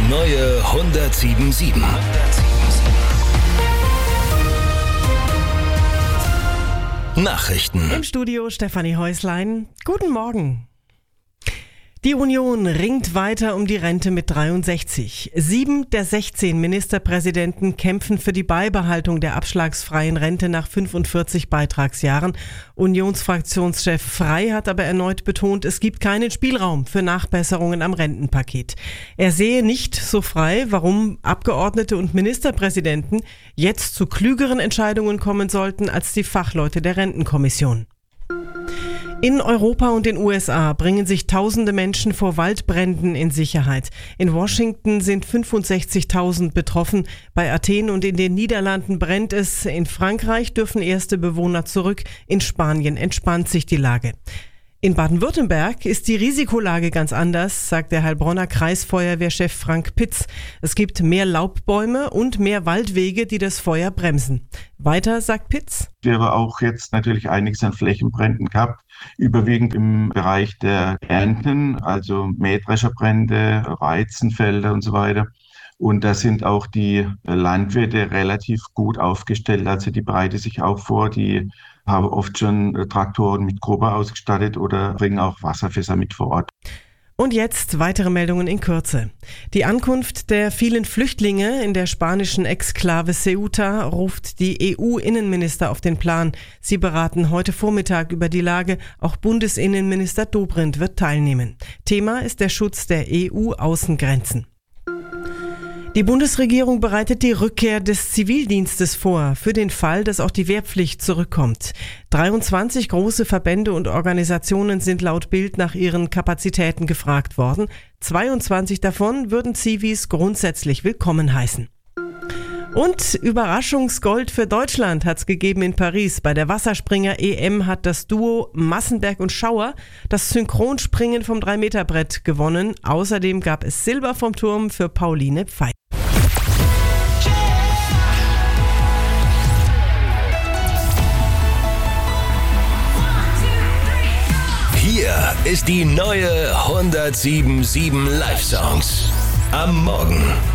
neue 107.7. Nachrichten. Im Studio Stefanie Häuslein. Guten Morgen. Die Union ringt weiter um die Rente mit 63. 7 der 16 Ministerpräsidenten kämpfen für die Beibehaltung der abschlagsfreien Rente nach 45 Beitragsjahren. Unionsfraktionschef Frey hat aber erneut betont, es gibt keinen Spielraum für Nachbesserungen am Rentenpaket. Er sehe nicht so frei, warum Abgeordnete und Ministerpräsidenten jetzt zu klügeren Entscheidungen kommen sollten als die Fachleute der Rentenkommission. In Europa und den USA bringen sich tausende Menschen vor Waldbränden in Sicherheit. In Washington sind 65.000 betroffen. Bei Athen und in den Niederlanden brennt es. In Frankreich dürfen erste Bewohner zurück. In Spanien entspannt sich die Lage. In Baden-Württemberg ist die Risikolage ganz anders, sagt der Heilbronner Kreisfeuerwehrchef Frank Pitz. Es gibt mehr Laubbäume und mehr Waldwege, die das Feuer bremsen. Weiter sagt Pitz: Wir haben auch jetzt natürlich einiges an Flächenbränden gehabt, überwiegend im Bereich der Ernten, also Mähdrescherbrände, Weizenfelder und so weiter. Und da sind auch die Landwirte relativ gut aufgestellt, also die bereiten sich auch vor, die haben oft schon Traktoren mit Grubber ausgestattet oder bringen auch Wasserfässer mit vor Ort. Und jetzt weitere Meldungen in Kürze. Die Ankunft der vielen Flüchtlinge in der spanischen Exklave Ceuta ruft die EU-Innenminister auf den Plan. Sie beraten heute Vormittag über die Lage. Auch Bundesinnenminister Dobrindt wird teilnehmen. Thema ist der Schutz der EU-Außengrenzen. Die Bundesregierung bereitet die Rückkehr des Zivildienstes vor, für den Fall, dass auch die Wehrpflicht zurückkommt. 23 große Verbände und Organisationen sind laut Bild nach ihren Kapazitäten gefragt worden. 22 davon würden Zivis grundsätzlich willkommen heißen. Und Überraschungsgold für Deutschland hat's gegeben in Paris. Bei der Wasserspringer-EM hat das Duo Massenberg und Schauer das Synchronspringen vom 3-Meter-Brett gewonnen. Außerdem gab es Silber vom Turm für Pauline Pfeiffer. Hier ist die neue 107.7 Live-Songs. Am Morgen.